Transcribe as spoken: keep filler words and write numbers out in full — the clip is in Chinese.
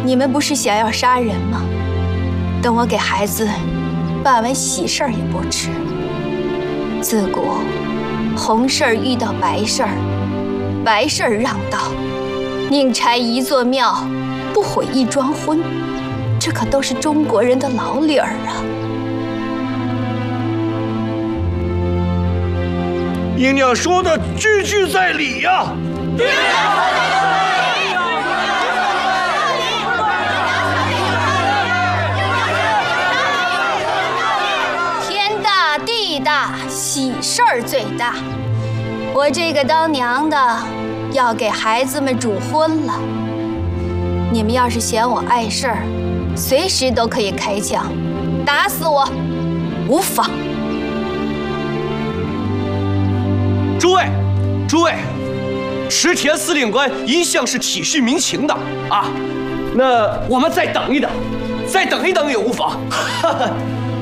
你们不是想要杀人吗？等我给孩子办完喜事儿也不迟。自古红事儿遇到白事儿，白事儿让道，宁拆一座庙，不毁一桩婚，这可都是中国人的老理儿啊。 姨娘说的句句在理呀、啊。 天大地大，喜事儿最大。我这个当娘的要给孩子们主婚了。你们要是嫌我碍事儿，随时都可以开枪，打死我无妨。 诸位，诸位，池田司令官一向是体恤民情的啊。那我们再等一等，再等一等也无妨。